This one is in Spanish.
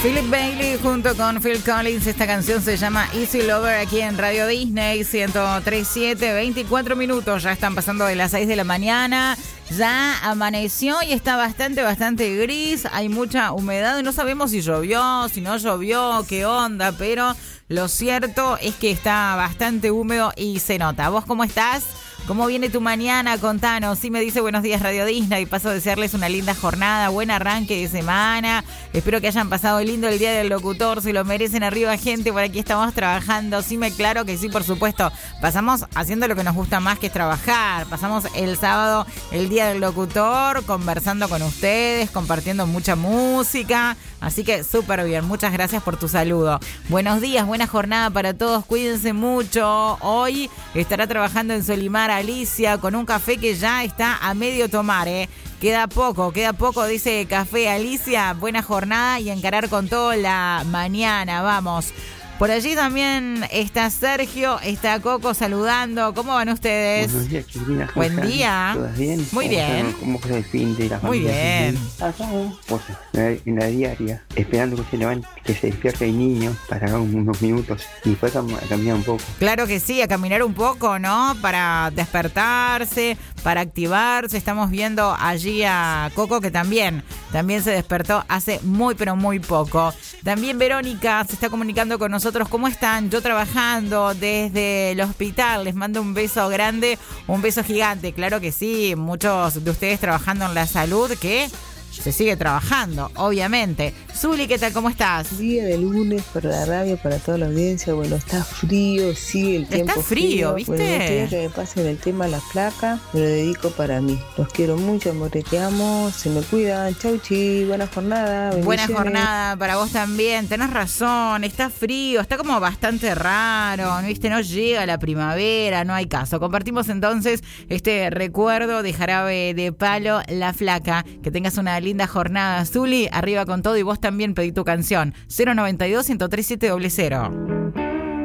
Philip Bailey junto con Phil Collins. Esta canción se llama Easy Lover aquí en Radio Disney 103.7. 24 minutos ya están pasando de las 6 de la mañana. Ya amaneció y está bastante gris. Hay mucha humedad. No sabemos si llovió, si no llovió, qué onda, pero lo cierto es que está bastante húmedo y se nota. ¿Vos cómo estás? ¿Cómo viene tu mañana? Contanos. Sí, me dice buenos días Radio Disney. Paso a desearles una linda jornada, buen arranque de semana. Espero que hayan pasado lindo el día del locutor. Se lo merecen. Arriba, gente. Por aquí estamos trabajando. Sí, claro que sí, por supuesto. Pasamos haciendo lo que nos gusta más, que es trabajar. Pasamos el sábado, el día del locutor, conversando con ustedes, compartiendo mucha música. Así que súper bien. Muchas gracias por tu saludo. Buenos días, buena jornada para todos. Cuídense mucho. Hoy estará trabajando en Solimar Alicia con un café que ya está a medio tomar, Queda poco, dice Café Alicia. Buena jornada y encarar con todo la mañana, vamos. Por allí también está Sergio, está Coco saludando. ¿Cómo van ustedes? Buenos días, Cristina. Buen día. ¿Todas bien? Muy bien. ¿Cómo fue el fin de la Muy familia? bien. Pues en la diaria, esperando que se levante, que se despierte el niño para unos minutos y después a caminar un poco. Claro que sí, a caminar un poco, ¿no? Para despertarse, para activarse. Estamos viendo allí a Coco que también se despertó hace muy poco. También Verónica se está comunicando con nosotros. ¿Cómo están? Yo trabajando desde el hospital. Les mando un beso grande, un beso gigante. Claro que sí, muchos de ustedes trabajando en la salud, que se sigue trabajando, obviamente. Zuli, ¿qué tal? ¿Cómo estás? Día de lunes para la radio, para toda la audiencia. Bueno, está frío, sí, el tiempo está frío, ¿viste? Bueno, me gustaría que me pasen el tema de las placas. Me lo dedico para mí. Los quiero mucho, amores, te amo. Se me cuidan. Chau, chi. Buena jornada. Buena jornada para vos también. Tenés razón, está frío, está como bastante raro, ¿viste? No llega la primavera, no hay caso. Compartimos entonces este recuerdo de Jarabe de Palo, La Flaca. Que tengas una linda jornada, Zuli. Arriba con todo y vos también pedí tu canción. 092-103-700.